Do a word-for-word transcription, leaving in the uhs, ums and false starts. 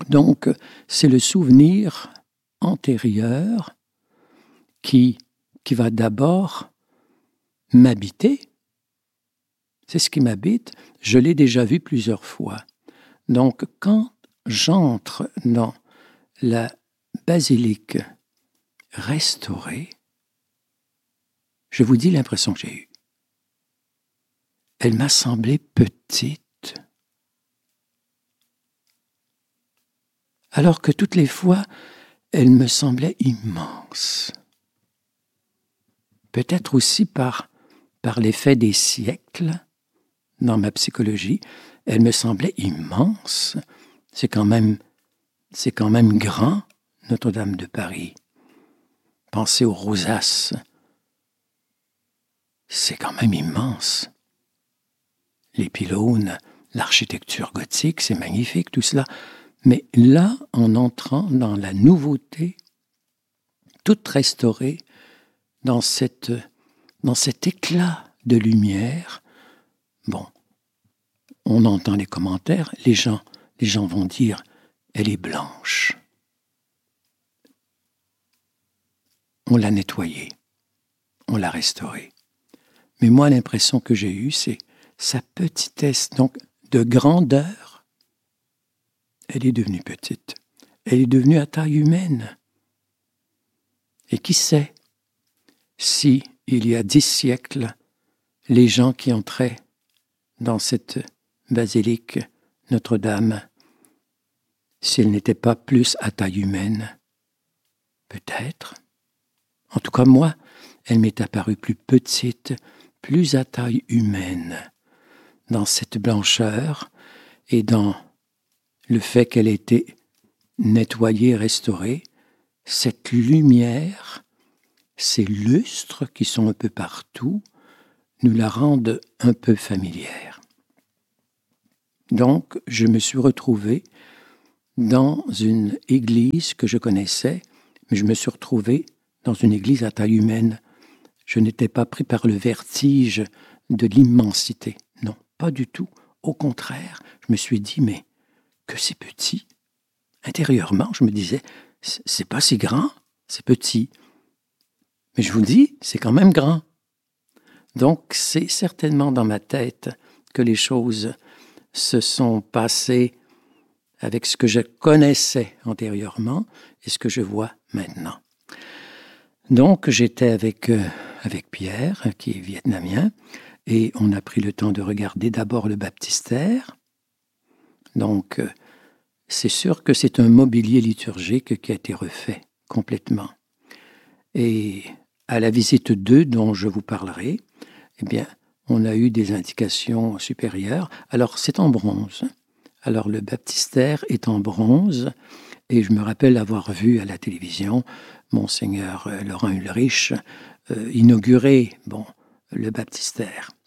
Donc, c'est le souvenir antérieur qui, qui va d'abord m'habiter. C'est ce qui m'habite. Je l'ai déjà vu plusieurs fois. Donc, quand j'entre dans la basilique restaurée, je vous dis l'impression que j'ai eue. Elle m'a semblé petite, alors que toutes les fois, elle me semblait immense. Peut-être aussi par, par l'effet des siècles, dans ma psychologie, elle me semblait immense. C'est quand même, c'est quand même grand, Notre-Dame de Paris. Pensez aux rosaces. C'est quand même immense. Les pylônes, l'architecture gothique, c'est magnifique tout cela. Mais là, en entrant dans la nouveauté, toute restaurée, dans, cette, dans cet éclat de lumière, bon, on entend les commentaires, les gens, les gens vont dire « elle est blanche ». On l'a nettoyée, on l'a restaurée. Mais moi, l'impression que j'ai eue, c'est sa petitesse, donc de grandeur. Elle est devenue petite. Elle est devenue à taille humaine. Et qui sait si, il y a dix siècles, les gens qui entraient dans cette basilique Notre-Dame, s'ils n'étaient pas plus à taille humaine, peut-être. En tout cas, moi, elle m'est apparue plus petite, plus à taille humaine, dans cette blancheur et dans le fait qu'elle ait été nettoyée, restaurée, cette lumière, ces lustres qui sont un peu partout, nous la rendent un peu familière. Donc, je me suis retrouvé dans une église que je connaissais, mais je me suis retrouvé dans une église à taille humaine. Je n'étais pas pris par le vertige de l'immensité. Non, pas du tout. Au contraire, je me suis dit, mais que c'est petit. Intérieurement, je me disais, c'est pas si grand, c'est petit. Mais je vous dis, c'est quand même grand. Donc, c'est certainement dans ma tête que les choses se sont passées avec ce que je connaissais antérieurement et ce que je vois maintenant. Donc, j'étais avec, euh, avec Pierre, qui est vietnamien, et on a pris le temps de regarder d'abord le baptistère. Donc, euh, c'est sûr que c'est un mobilier liturgique qui a été refait complètement. Et à la visite deux, dont je vous parlerai, eh bien, on a eu des indications supérieures. Alors, c'est en bronze. Alors, le baptistère est en bronze, et je me rappelle avoir vu à la télévision Monseigneur Laurent Ulrich euh, inaugurer bon, le baptistère.